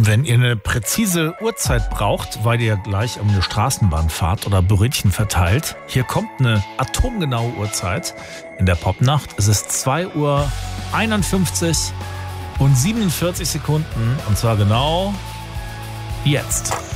Wenn ihr eine präzise Uhrzeit braucht, weil ihr gleich um eine Straßenbahn fahrt oder Brötchen verteilt, hier kommt eine atomgenaue Uhrzeit in der Popnacht. Es ist 2:51 Uhr und 47 Sekunden und zwar genau jetzt.